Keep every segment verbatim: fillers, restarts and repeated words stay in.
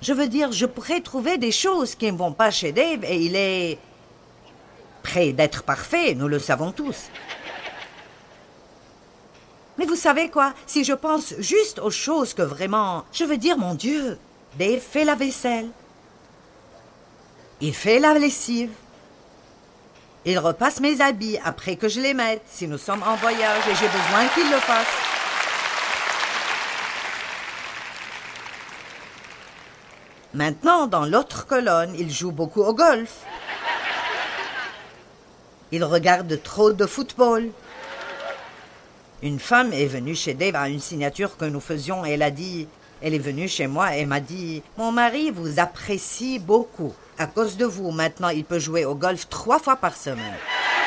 Je veux dire, je pourrais trouver des choses qui ne vont pas chez Dave et il est prêt d'être parfait, nous le savons tous. Mais vous savez quoi? Si je pense juste aux choses que vraiment... Je veux dire, mon Dieu, Dave fait la vaisselle. Il fait la lessive. Il repasse mes habits après que je les mette, si nous sommes en voyage et j'ai besoin qu'il le fasse. Maintenant, dans l'autre colonne, il joue beaucoup au golf. Il regarde trop de football. Une femme est venue chez Dave à une signature que nous faisions et elle a dit... Elle est venue chez moi et m'a dit « Mon mari vous apprécie beaucoup. À cause de vous, maintenant, il peut jouer au golf trois fois par semaine. »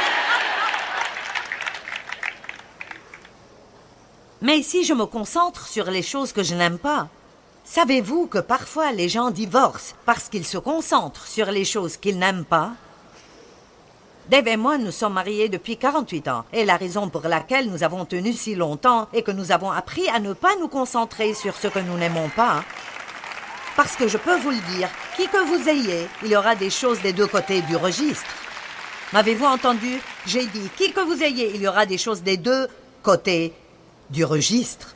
Mais si je me concentre sur les choses que je n'aime pas, savez-vous que parfois les gens divorcent parce qu'ils se concentrent sur les choses qu'ils n'aiment pas? Dave et moi, nous sommes mariés depuis quarante-huit ans. Et la raison pour laquelle nous avons tenu si longtemps est que nous avons appris à ne pas nous concentrer sur ce que nous n'aimons pas. Parce que je peux vous le dire, qui que vous ayez, il y aura des choses des deux côtés du registre. M'avez-vous entendu? J'ai dit, qui que vous ayez, il y aura des choses des deux côtés du registre.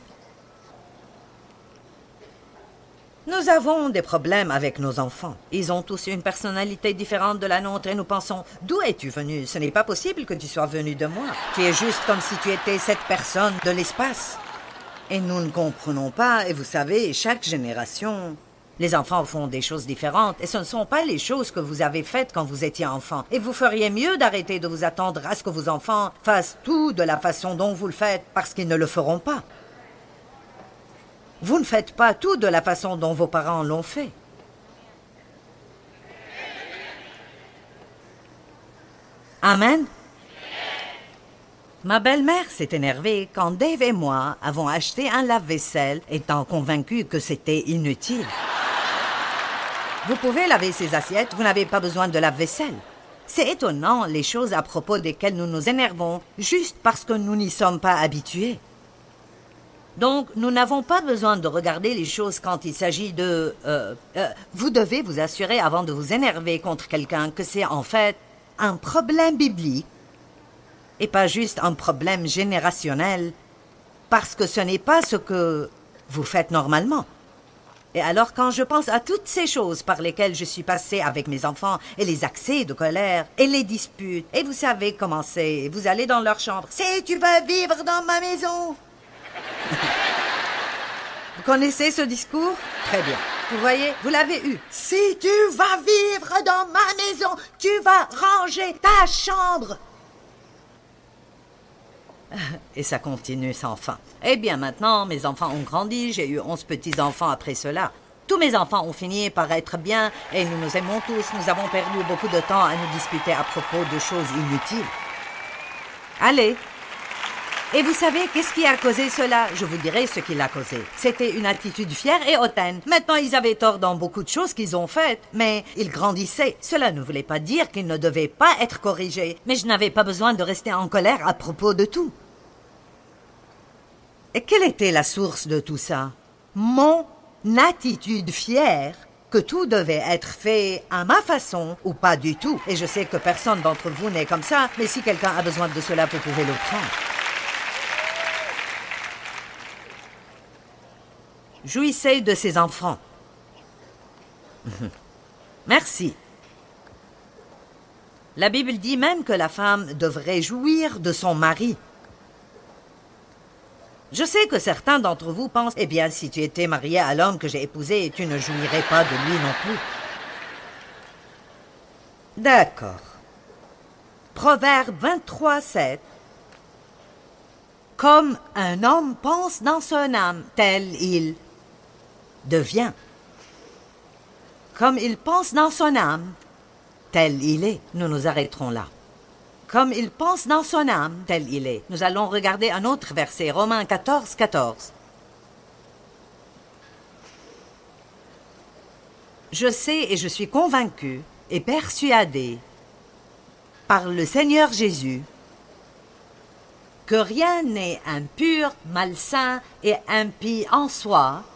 Nous avons des problèmes avec nos enfants. Ils ont tous une personnalité différente de la nôtre et nous pensons « D'où es-tu venu? Ce n'est pas possible que tu sois venu de moi. Tu es juste comme si tu étais cette personne de l'espace. » Et nous ne comprenons pas, et vous savez, chaque génération... Les enfants font des choses différentes et ce ne sont pas les choses que vous avez faites quand vous étiez enfant. Et vous feriez mieux d'arrêter de vous attendre à ce que vos enfants fassent tout de la façon dont vous le faites parce qu'ils ne le feront pas. Vous ne faites pas tout de la façon dont vos parents l'ont fait. Amen. Ma belle-mère s'est énervée quand Dave et moi avons acheté un lave-vaisselle, étant convaincus que c'était inutile. Vous pouvez laver ces assiettes, vous n'avez pas besoin de lave-vaisselle. C'est étonnant les choses à propos desquelles nous nous énervons, juste parce que nous n'y sommes pas habitués. Donc, nous n'avons pas besoin de regarder les choses quand il s'agit de... Euh, euh, vous devez vous assurer avant de vous énerver contre quelqu'un que c'est en fait un problème biblique et pas juste un problème générationnel, parce que ce n'est pas ce que vous faites normalement. Et alors, quand je pense à toutes ces choses par lesquelles je suis passée avec mes enfants, et les accès de colère, et les disputes, et vous savez comment c'est, vous allez dans leur chambre, « Si tu vas vivre dans ma maison !» Vous connaissez ce discours? Très bien. Vous voyez, vous l'avez eu. « Si tu vas vivre dans ma maison, tu vas ranger ta chambre !» Et ça continue sans fin. Eh bien, maintenant, mes enfants ont grandi, j'ai eu onze petits-enfants après cela. Tous mes enfants ont fini par être bien et nous nous aimons tous. Nous avons perdu beaucoup de temps à nous disputer à propos de choses inutiles. Allez. Et vous savez, qu'est-ce qui a causé cela? Je vous dirai ce qui l'a causé. C'était une attitude fière et hautaine. Maintenant, ils avaient tort dans beaucoup de choses qu'ils ont faites, mais ils grandissaient. Cela ne voulait pas dire qu'ils ne devaient pas être corrigés, mais je n'avais pas besoin de rester en colère à propos de tout. Et quelle était la source de tout ça? Mon attitude fière que tout devait être fait à ma façon ou pas du tout. Et je sais que personne d'entre vous n'est comme ça, mais si quelqu'un a besoin de cela, vous pouvez le prendre. Jouissez de ses enfants. Merci. La Bible dit même que la femme devrait jouir de son mari. Je sais que certains d'entre vous pensent, eh bien, si tu étais marié à l'homme que j'ai épousé, tu ne jouirais pas de lui non plus. D'accord. Proverbe vingt-trois, sept. Comme un homme pense dans son âme, tel il devient. Comme il pense dans son âme, tel il est. Nous nous arrêterons là. Comme il pense dans son âme, tel il est. Nous allons regarder un autre verset, Romains quatorze, quatorze. Je sais et je suis convaincu et persuadé par le Seigneur Jésus que rien n'est impur, malsain et impie en soi,